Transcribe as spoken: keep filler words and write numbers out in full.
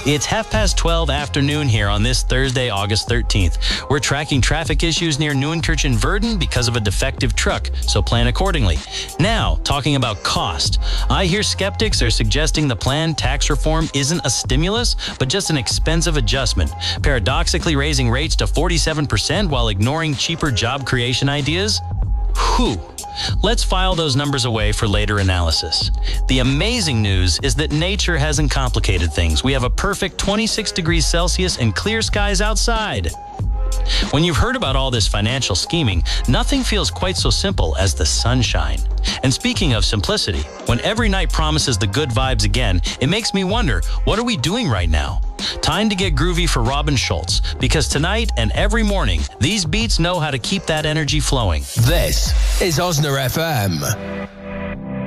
It's half past twelve afternoon here on this Thursday, August thirteenth. We're tracking traffic issues near Nieuwenkirch and Verden because of a defective truck, so plan accordingly. Now, talking about cost. I hear skeptics are suggesting the planned tax reform isn't a stimulus, but just an expensive adjustment, paradoxically raising rates to forty-seven percent while ignoring cheaper job creation ideas. Whew. Let's file those numbers away for later analysis. The amazing news is that nature hasn't complicated things. We have a perfect twenty-six degrees Celsius and clear skies outside. When you've heard about all this financial scheming, nothing feels quite so simple as the sunshine. And speaking of simplicity, when every night promises the good vibes again, it makes me wonder, what are we doing right now? Time to get groovy for Robin Schulz, because tonight and every morning, these beats know how to keep that energy flowing. This is Osna F M.